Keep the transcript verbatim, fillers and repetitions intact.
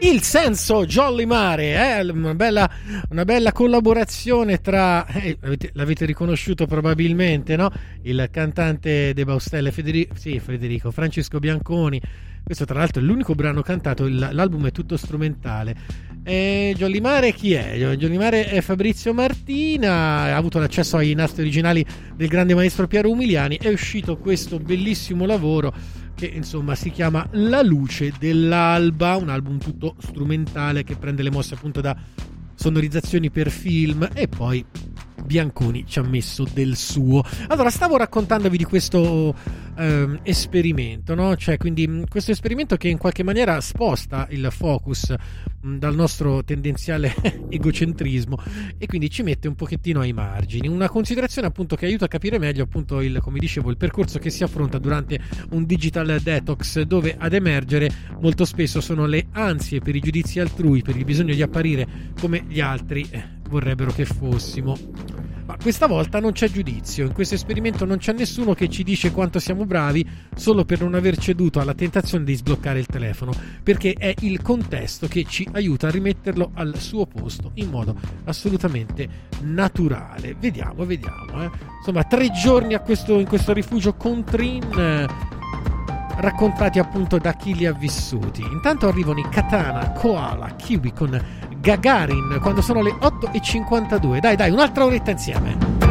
Il Senso, Jolly Mare, eh? una, bella, una bella collaborazione tra, eh, l'avete, l'avete riconosciuto probabilmente, no? Il cantante De Baustelle, Federico, sì, Federico, Francesco Bianconi. Questo tra l'altro è l'unico brano cantato, il, l'album è tutto strumentale. E Jolly Mare chi è? Jolly Mare è Fabrizio Martina, ha avuto l'accesso ai nastri originali del grande maestro Piero Umiliani. È uscito questo bellissimo lavoro che insomma si chiama La luce dell'alba, un album tutto strumentale che prende le mosse appunto da sonorizzazioni per film, e poi Bianconi ci ha messo del suo. Allora, stavo raccontandovi di questo ehm, esperimento, no? Cioè, quindi questo esperimento che in qualche maniera sposta il focus mh, dal nostro tendenziale egocentrismo e quindi ci mette un pochettino ai margini. Una considerazione appunto che aiuta a capire meglio appunto il, come dicevo, il percorso che si affronta durante un digital detox, dove ad emergere molto spesso sono le ansie per i giudizi altrui, per il bisogno di apparire come gli altri eh, vorrebbero che fossimo. Ma questa volta non c'è giudizio, in questo esperimento non c'è nessuno che ci dice quanto siamo bravi solo per non aver ceduto alla tentazione di sbloccare il telefono, perché è il contesto che ci aiuta a rimetterlo al suo posto in modo assolutamente naturale. Vediamo, vediamo eh. Insomma, tre giorni a questo, in questo rifugio con Trin, eh, raccontati appunto da chi li ha vissuti. Intanto arrivano i Katana, Koala, Kiwi con Gagarin quando sono le otto e cinquantadue. Dai dai, un'altra oretta insieme.